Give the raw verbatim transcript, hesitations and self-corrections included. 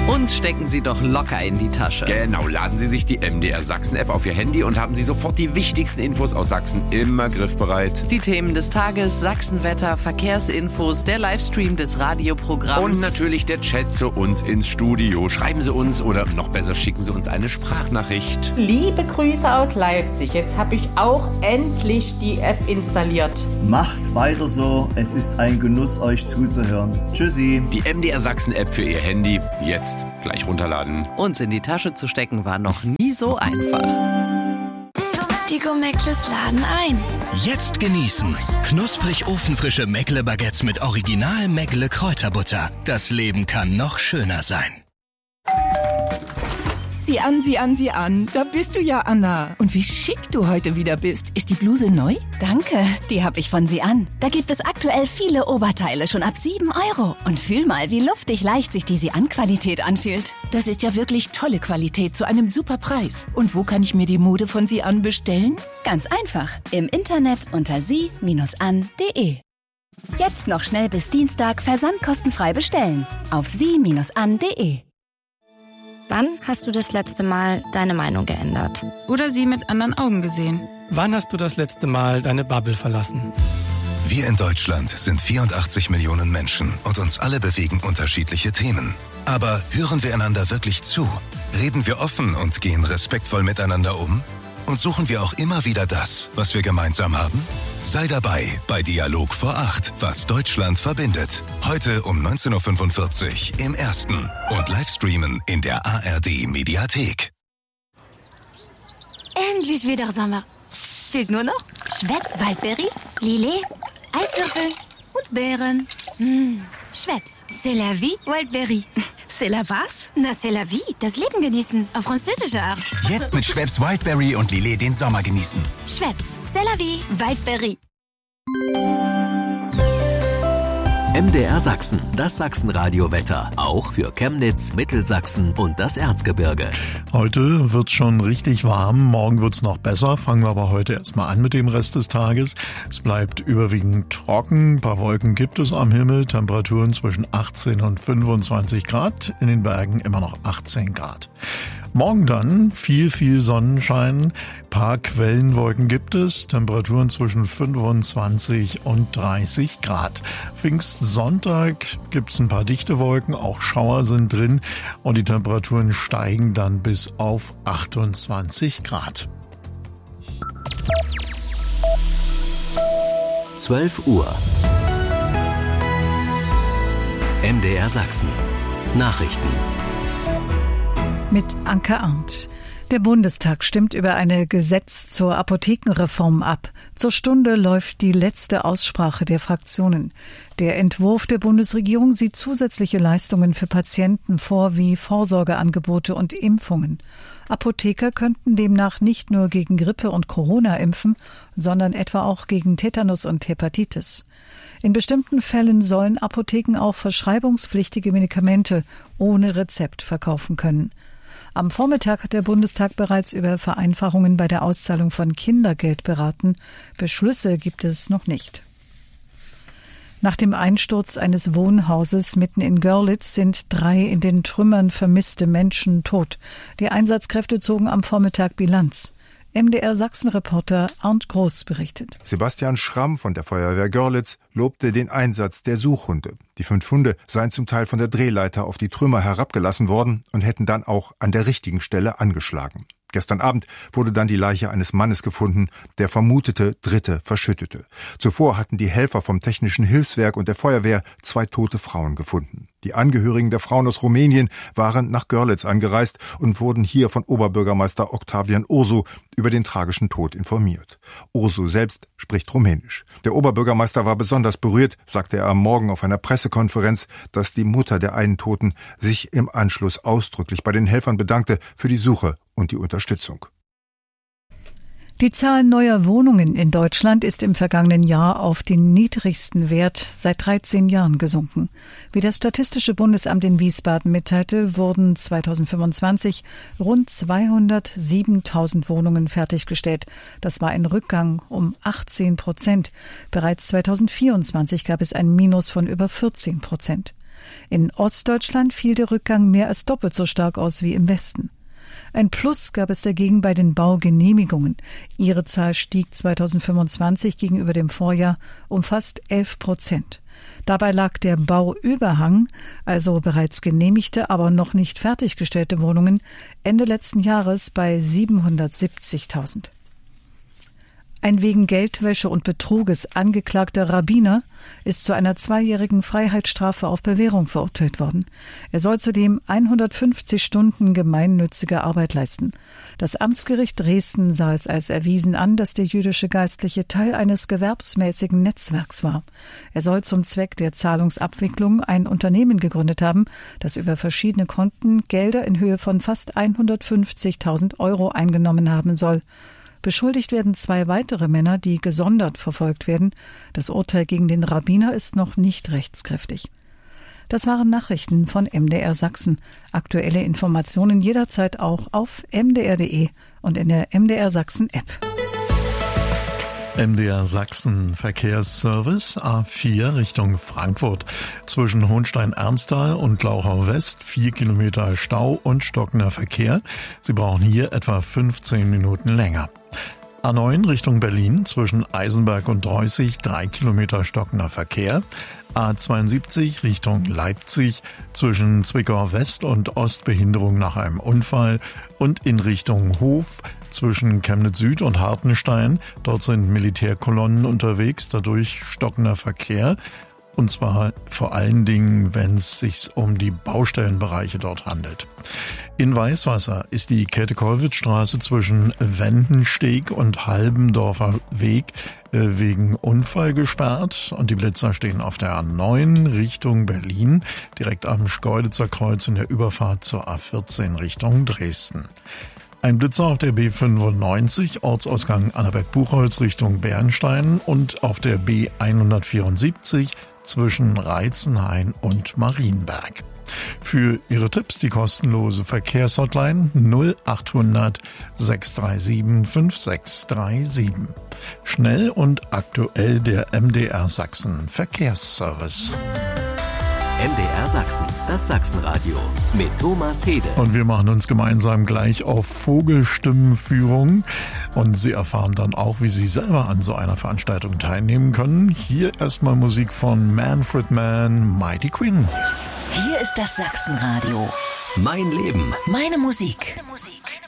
Und stecken Sie doch locker in die Tasche. Genau, laden Sie sich die M D R Sachsen-App auf Ihr Handy und haben Sie sofort die wichtigsten Infos aus Sachsen immer griffbereit. Die Themen des Tages, Sachsenwetter, Verkehrsinfos, der Livestream des Radioprogramms. Und natürlich der Chat zu uns ins Studio. Schreiben Sie uns oder noch besser schicken Sie uns eine Sprachnachricht. Liebe Grüße aus Leipzig. Jetzt habe ich auch endlich die App installiert. Macht weiter so. Es ist ein Genuss, euch zuzuhören. Tschüssi. Die M D R Sachsen-App für Ihr Handy. Jetzt gleich runterladen. Uns in die Tasche zu stecken war noch nie so einfach. Die Go-Meckles laden ein. Jetzt genießen. Knusprig ofenfrische Meckle-Baguettes mit Original Meckle Kräuterbutter. Das Leben kann noch schöner sein. Sieh an, sieh an, sieh an. Da bist du ja, Anna. Und wie schick du heute wieder bist. Ist die Bluse neu? Danke, die habe ich von Sie an. Da gibt es aktuell viele Oberteile schon ab sieben Euro. Und fühl mal, wie luftig leicht sich die Sie an Qualität anfühlt. Das ist ja wirklich tolle Qualität zu einem super Preis. Und wo kann ich mir die Mode von Sie an bestellen? Ganz einfach. Im Internet unter sie Bindestrich an punkt de. Jetzt noch schnell bis Dienstag versandkostenfrei bestellen. Auf sie Bindestrich an punkt de. Wann hast du das letzte Mal deine Meinung geändert? Oder sie mit anderen Augen gesehen? Wann hast du das letzte Mal deine Bubble verlassen? Wir in Deutschland sind vierundachtzig Millionen Menschen und uns alle bewegen unterschiedliche Themen. Aber hören wir einander wirklich zu? Reden wir offen und gehen respektvoll miteinander um? Und suchen wir auch immer wieder das, was wir gemeinsam haben? Sei dabei bei Dialog vor acht, was Deutschland verbindet. Heute um neunzehn Uhr fünfundvierzig im Ersten und Livestreamen in der A R D-Mediathek. Endlich wieder Sommer. Fehlt nur noch Schweppes Waldbeere, Lillet, Eiswürfel und Beeren. Mmh. Schweppes, c'est la vie, Wildberry. C'est la was? Na, c'est la vie, das Leben genießen, auf französische Art. Jetzt mit Schweppes Wildberry und Lillet den Sommer genießen. Schweppes, c'est la vie, Wildberry. M D R Sachsen, das Sachsenradio-Wetter. Auch für Chemnitz, Mittelsachsen und das Erzgebirge. Heute wird's schon richtig warm, morgen wird's noch besser. Fangen wir aber heute erstmal an mit dem Rest des Tages. Es bleibt überwiegend trocken, ein paar Wolken gibt es am Himmel, Temperaturen zwischen achtzehn und fünfundzwanzig Grad, in den Bergen immer noch achtzehn Grad. Morgen dann viel, viel Sonnenschein, paar Quellenwolken gibt es, Temperaturen zwischen fünfundzwanzig und dreißig Grad. Pfingstsonntag gibt's ein paar dichte Wolken, auch Schauer sind drin und die Temperaturen steigen dann bis auf achtundzwanzig Grad. zwölf Uhr. M D R Sachsen. Nachrichten. Mit Anke Arndt. Der Bundestag stimmt über ein Gesetz zur Apothekenreform ab. Zur Stunde läuft die letzte Aussprache der Fraktionen. Der Entwurf der Bundesregierung sieht zusätzliche Leistungen für Patienten vor, wie Vorsorgeangebote und Impfungen. Apotheker könnten demnach nicht nur gegen Grippe und Corona impfen, sondern etwa auch gegen Tetanus und Hepatitis. In bestimmten Fällen sollen Apotheken auch verschreibungspflichtige Medikamente ohne Rezept verkaufen können. Am Vormittag hat der Bundestag bereits über Vereinfachungen bei der Auszahlung von Kindergeld beraten. Beschlüsse gibt es noch nicht. Nach dem Einsturz eines Wohnhauses mitten in Görlitz sind drei in den Trümmern vermisste Menschen tot. Die Einsatzkräfte zogen am Vormittag Bilanz. M D R Sachsen-Reporter Arndt Groß berichtet. Sebastian Schramm von der Feuerwehr Görlitz lobte den Einsatz der Suchhunde. Die fünf Hunde seien zum Teil von der Drehleiter auf die Trümmer herabgelassen worden und hätten dann auch an der richtigen Stelle angeschlagen. Gestern Abend wurde dann die Leiche eines Mannes gefunden, der vermutete Dritte verschüttete. Zuvor hatten die Helfer vom Technischen Hilfswerk und der Feuerwehr zwei tote Frauen gefunden. Die Angehörigen der Frauen aus Rumänien waren nach Görlitz angereist und wurden hier von Oberbürgermeister Octavian Ursu über den tragischen Tod informiert. Ursu selbst spricht Rumänisch. Der Oberbürgermeister war besonders berührt, sagte er am Morgen auf einer Pressekonferenz, dass die Mutter der einen Toten sich im Anschluss ausdrücklich bei den Helfern bedankte für die Suche und die Unterstützung. Die Zahl neuer Wohnungen in Deutschland ist im vergangenen Jahr auf den niedrigsten Wert seit dreizehn Jahren gesunken. Wie das Statistische Bundesamt in Wiesbaden mitteilte, wurden zweitausendfünfundzwanzig rund zweihundertsiebentausend Wohnungen fertiggestellt. Das war ein Rückgang um achtzehn Prozent. Bereits zweitausendvierundzwanzig gab es ein Minus von über vierzehn Prozent. In Ostdeutschland fiel der Rückgang mehr als doppelt so stark aus wie im Westen. Ein Plus gab es dagegen bei den Baugenehmigungen. Ihre Zahl stieg zweitausendfünfundzwanzig gegenüber dem Vorjahr um fast elf Prozent. Dabei lag der Bauüberhang, also bereits genehmigte, aber noch nicht fertiggestellte Wohnungen, Ende letzten Jahres bei siebenhundertsiebzigtausend. Ein wegen Geldwäsche und Betruges angeklagter Rabbiner ist zu einer zweijährigen Freiheitsstrafe auf Bewährung verurteilt worden. Er soll zudem hundertfünfzig Stunden gemeinnützige Arbeit leisten. Das Amtsgericht Dresden sah es als erwiesen an, dass der jüdische Geistliche Teil eines gewerbsmäßigen Netzwerks war. Er soll zum Zweck der Zahlungsabwicklung ein Unternehmen gegründet haben, das über verschiedene Konten Gelder in Höhe von fast hundertfünfzigtausend Euro eingenommen haben soll. Beschuldigt werden zwei weitere Männer, die gesondert verfolgt werden. Das Urteil gegen den Rabbiner ist noch nicht rechtskräftig. Das waren Nachrichten von M D R Sachsen. Aktuelle Informationen jederzeit auch auf m d r punkt d e und in der M D R Sachsen App. M D R Sachsen Verkehrsservice A vier Richtung Frankfurt. Zwischen Hohenstein-Ernsthal und Glauchau West vier Kilometer Stau und stockender Verkehr. Sie brauchen hier etwa fünfzehn Minuten länger. A neun Richtung Berlin zwischen Eisenberg und Dreußig drei Kilometer stockender Verkehr. A zweiundsiebzig Richtung Leipzig zwischen Zwickau West und Ost Behinderung nach einem Unfall und in Richtung Hof zwischen Chemnitz Süd und Hartenstein. Dort sind Militärkolonnen unterwegs, dadurch stockender Verkehr. Und zwar vor allen Dingen, wenn es sich um die Baustellenbereiche dort handelt. In Weißwasser ist die Käthe-Kollwitz-Straße zwischen Wendensteg und Halbendorfer Weg wegen Unfall gesperrt und die Blitzer stehen auf der A neun Richtung Berlin, direkt am Schkeuditzer Kreuz in der Überfahrt zur A vierzehn Richtung Dresden. Ein Blitzer auf der B fünfundneunzig, Ortsausgang Annaberg-Buchholz Richtung Bernstein und auf der B hundertvierundsiebzig zwischen Reitzenhain und Marienberg. Für Ihre Tipps die kostenlose Verkehrshotline null achthundert sechs drei sieben fünf sechs drei sieben. Schnell und aktuell der M D R Sachsen Verkehrsservice. M D R Sachsen, das Sachsenradio mit Thomas Hede. Und wir machen uns gemeinsam gleich auf Vogelstimmenführung und Sie erfahren dann auch, wie Sie selber an so einer Veranstaltung teilnehmen können. Hier erstmal Musik von Manfred Mann, Mighty Quinn. Hier ist das Sachsenradio. Mein Leben. Meine Musik. Meine Musik.